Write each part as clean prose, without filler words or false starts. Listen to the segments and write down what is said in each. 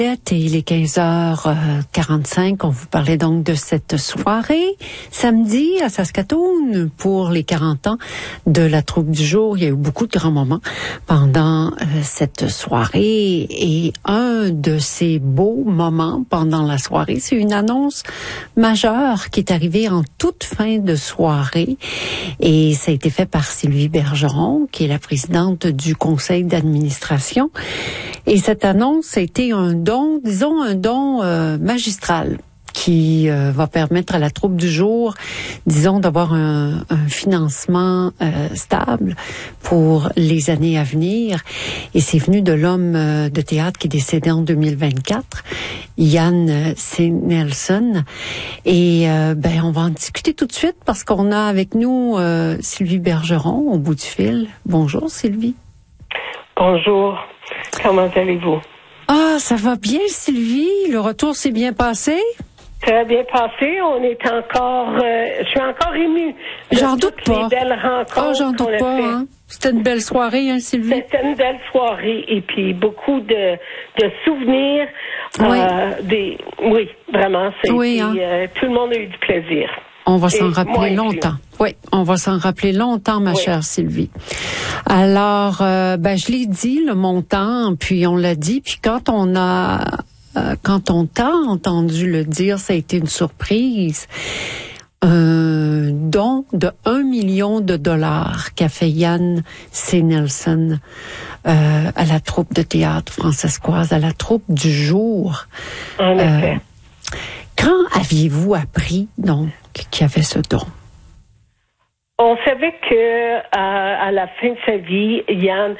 Et il est 15h45. On vous parlait donc de cette soirée samedi à Saskatoon pour les 40 ans de la troupe du jour. Il y a eu beaucoup de grands moments pendant cette soirée et un de ces beaux moments pendant la soirée, c'est une annonce majeure qui est arrivée en toute fin de soirée et ça a été fait par Sylvie Bergeron, qui est la présidente du conseil d'administration. Et cette annonce a été un don magistral qui va permettre à la troupe du jour, d'avoir un financement stable pour les années à venir. Et c'est venu de l'homme de théâtre qui est décédé en 2024, Jan C. Nelson. Et on va en discuter tout de suite parce qu'on a avec nous Sylvie Bergeron au bout du fil. Bonjour Sylvie. Bonjour. Comment allez-vous? Ah, ça va bien, Sylvie. Le retour s'est bien passé? Très bien passé. On est encore... je suis encore émue. J'en doute pas. Les belles rencontres j'en doute pas. Hein? C'était une belle soirée, hein, Sylvie? C'était une belle soirée. Et puis, beaucoup de souvenirs. Oui. Oui, vraiment. Oui, hein? Tout le monde a eu du plaisir. On va s'en rappeler longtemps. Oui, on va s'en rappeler longtemps, ma chère Sylvie. Alors, je l'ai dit, le montant, puis on l'a dit, puis quand on t'a entendu le dire, ça a été une surprise. Un don de 1 million de dollars qu'a fait Jan C. Nelson à la troupe de théâtre francescoise, à la troupe du jour. En effet. Quand aviez-vous appris, donc, qu'il y avait ce don? On savait que à la fin de sa vie, Jan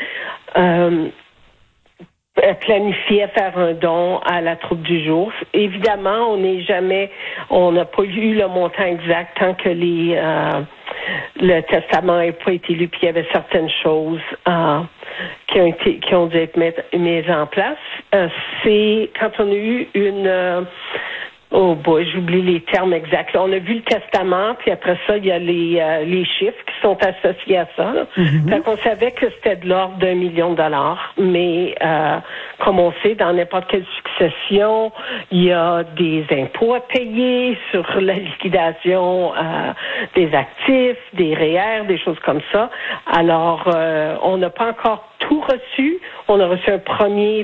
planifiait faire un don à la troupe du jour. Évidemment, on n'a pas eu le montant exact tant que le testament n'a pas été lu, puis il y avait certaines choses qui ont dû être mises en place. C'est quand on a eu j'oublie les termes exacts. Là, on a vu le testament, puis après ça, il y a les chiffres qui sont associés à ça. Mm-hmm. Fait qu'on savait que c'était de l'ordre d'1 million de dollars. Mais comme on sait, dans n'importe quelle succession, il y a des impôts à payer sur la liquidation des actifs, des REER, des choses comme ça. Alors, on n'a pas encore tout reçu. On a reçu un premier